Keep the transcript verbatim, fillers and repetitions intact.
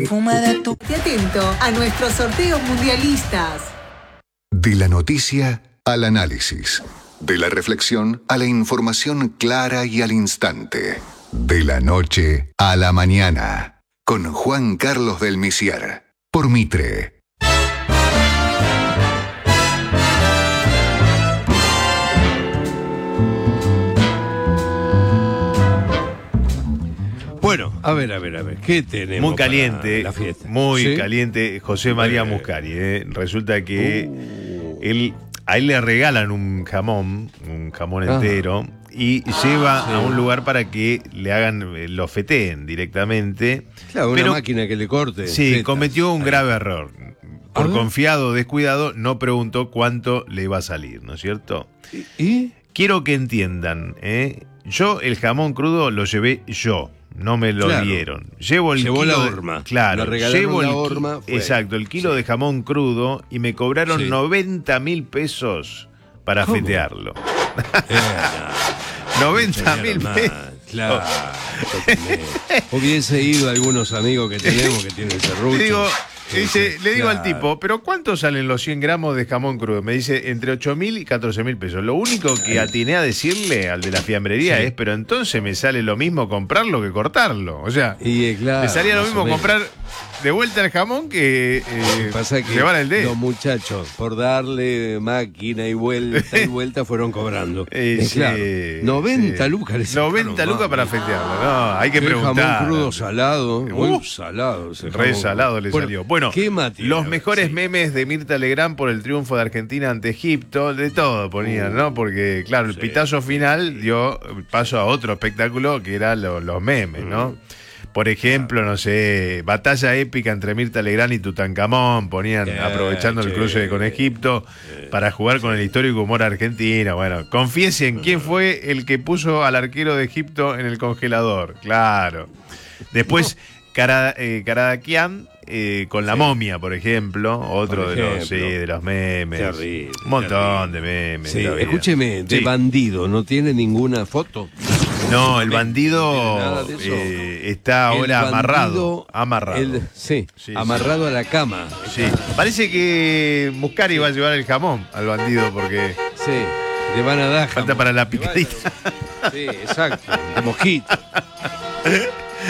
Fuma de tu... Atento a nuestros sorteos mundialistas. De la noticia al análisis. De la reflexión a la información clara y al instante. De la noche a la mañana. Con Juan Carlos del Misiar. Por Mitre. Bueno, a ver, a ver, a ver, ¿qué tenemos? Muy caliente, la fiesta? muy ¿Sí? caliente, José María Eh. Muscari. ¿eh? Resulta que Uh. él, a él le regalan un jamón, un jamón Ah. entero, y lleva Sí. a un lugar para que le hagan, eh, lo feteen directamente. Claro, una Pero, máquina que le corte. sí, fetas. cometió un Ahí. grave error. Por ver. confiado, descuidado, no preguntó cuánto le iba a salir, ¿no es cierto? ¿Y? Quiero que entiendan, ¿eh? Yo el jamón crudo lo llevé yo, no me lo Claro. dieron. Llevo el Llevó kilo la de- horma. claro, Le regalaron llevo la el ki- horma, fue. exacto, el kilo Sí. de jamón crudo y me cobraron Sí. noventa mil pesos para ¿Cómo? fetearlo. Eh, no. noventa mil Señor, pesos. man, Claro. totalmente. Hubiese ido a algunos amigos que tenemos que tienen serrucho. Le digo, Sí, dice, sí, le digo al claro. tipo, ¿pero cuánto salen los cien gramos de jamón crudo? Me dice, entre ocho mil y catorce mil pesos. Lo único que atiné a decirle al de la fiambrería Sí. es, pero entonces me sale lo mismo comprarlo que cortarlo. O sea, Y eh, claro, me salía lo más mismo o menos. comprar de vuelta el jamón que eh, Pasa que llevar el de. los muchachos, por darle máquina y vuelta y vuelta, fueron cobrando. Eh, Eh, sí, claro, noventa sí. lucas. le sacaron, noventa lucas para mami. fetearlo. No, hay que Qué preguntar. jamón crudo salado, muy Uh, salado. ese Re jamón salado crudo. le Bueno, salió. Bueno, ¿qué matiz? los mejores Sí. memes de Mirta Legrand por el triunfo de Argentina ante Egipto, de todo ponían, Uh, ¿no? Porque, claro, el sí. pitazo final dio paso a otro espectáculo que eran lo- los memes, ¿no? Por ejemplo, no sé, batalla épica entre Mirta Legrand y Tutankamón, ponían, Eh, aprovechando el che. cruce con Egipto, para jugar con el histórico humor argentino. Bueno, confiesen quién fue el que puso al arquero de Egipto en el congelador. Claro. Después, Cara, eh, Karadakian eh, con la momia, por ejemplo, otro Por de los, sí, ejemplo. de los memes. Terrible, Un montón terrible. de memes. Sí, de la vida. escúcheme, de Sí. bandido, ¿no tiene ninguna foto? No, el No bandido tiene nada de eso. eh, está ahora El amarrado. bandido, Amarrado. el- sí, Sí, amarrado a la cama. Sí. Parece que Muscari va a llevar el jamón al bandido porque Sí, le van a dar falta jamón. para la Le van a- picadita. Sí, exacto, de mosquito.